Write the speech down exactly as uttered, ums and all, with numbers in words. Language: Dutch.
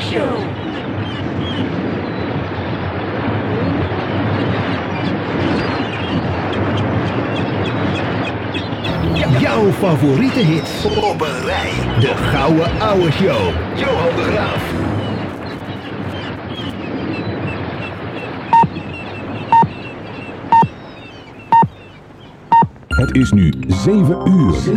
Show. Jouw favoriete hits op een rij. De Gouden Ouwe Show. Johan de Graaf. Het is nu zeven uur.